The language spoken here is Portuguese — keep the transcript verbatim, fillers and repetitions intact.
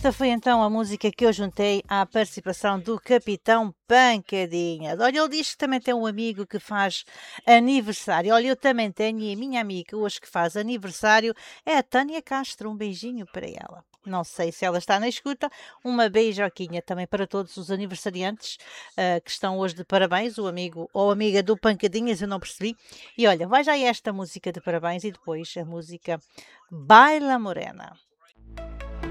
esta foi então a música que eu juntei à participação do Capitão Pancadinhas. Olha, ele diz que também tem um amigo que faz aniversário. Olha, eu também tenho e a minha amiga hoje que faz aniversário é a Tânia Castro. Um beijinho para ela. Não sei se ela está na escuta. Uma beijoquinha também para todos os aniversariantes uh, que estão hoje de parabéns. O amigo ou amiga do Pancadinhas, eu não percebi. E olha, vai já esta música de parabéns e depois a música Baila Morena.